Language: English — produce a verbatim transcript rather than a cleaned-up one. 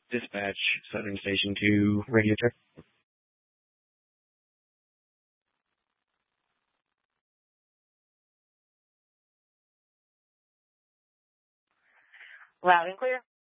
Dispatch, Southern Station two, radio check. Loud and clear.